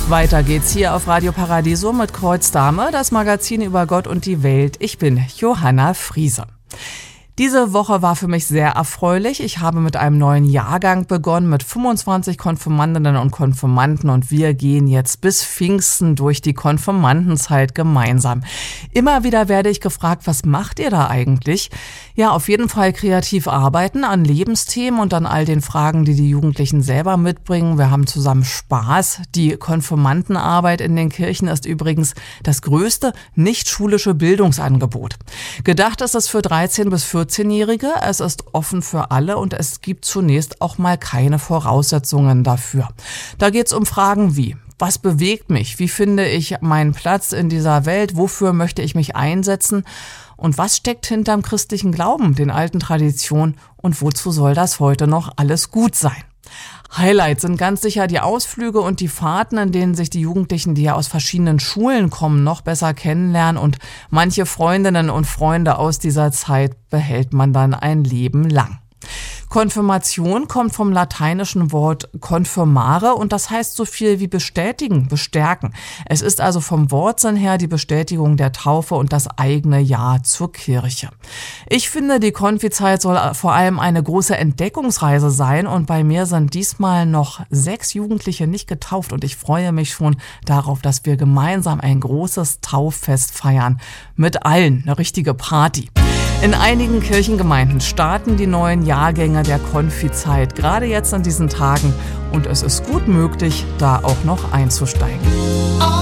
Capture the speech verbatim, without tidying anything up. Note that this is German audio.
Weiter geht's hier auf Radio Paradiso mit Kreuzdame, das Magazin über Gott und die Welt. Ich bin Johanna Friese. Diese Woche war für mich sehr erfreulich. Ich habe mit einem neuen Jahrgang begonnen mit fünfundzwanzig Konfirmandinnen und Konfirmanden und wir gehen jetzt bis Pfingsten durch die Konfirmandenzeit gemeinsam. Immer wieder werde ich gefragt, was macht ihr da eigentlich? Ja, auf jeden Fall kreativ arbeiten an Lebensthemen und an all den Fragen, die die Jugendlichen selber mitbringen. Wir haben zusammen Spaß. Die Konfirmandenarbeit in den Kirchen ist übrigens das größte nicht-schulische Bildungsangebot. Gedacht ist es für dreizehn bis vierzehnjährige. Es ist offen für alle und es gibt zunächst auch mal keine Voraussetzungen dafür. Da geht es um Fragen wie: Was bewegt mich? Wie finde ich meinen Platz in dieser Welt? Wofür möchte ich mich einsetzen? Und was steckt hinterm christlichen Glauben, den alten Traditionen? Und wozu soll das heute noch alles gut sein? Highlights sind ganz sicher die Ausflüge und die Fahrten, in denen sich die Jugendlichen, die ja aus verschiedenen Schulen kommen, noch besser kennenlernen, und manche Freundinnen und Freunde aus dieser Zeit behält man dann ein Leben lang. Konfirmation kommt vom lateinischen Wort confirmare und das heißt so viel wie bestätigen, bestärken. Es ist also vom Wortsinn her die Bestätigung der Taufe und das eigene Ja zur Kirche. Ich finde, die Konfizeit soll vor allem eine große Entdeckungsreise sein und bei mir sind diesmal noch sechs Jugendliche nicht getauft und ich freue mich schon darauf, dass wir gemeinsam ein großes Tauffest feiern. Mit allen, eine richtige Party. In einigen Kirchengemeinden starten die neuen Jahrgänge der Konfizeit gerade jetzt an diesen Tagen und es ist gut möglich, da auch noch einzusteigen.